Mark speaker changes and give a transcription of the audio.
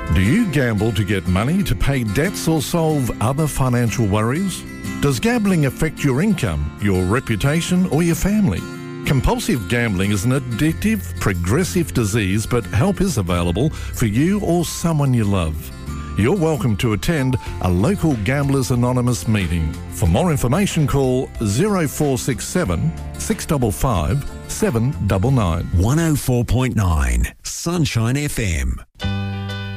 Speaker 1: Do you gamble to get money to pay debts or solve other financial worries? Does gambling affect your income, your reputation or your family? Compulsive gambling is an addictive, progressive disease, but help is available for you or someone you love. You're welcome to attend a local Gamblers Anonymous meeting. For more information, call 0467 655 799.
Speaker 2: 104.9 Sunshine FM.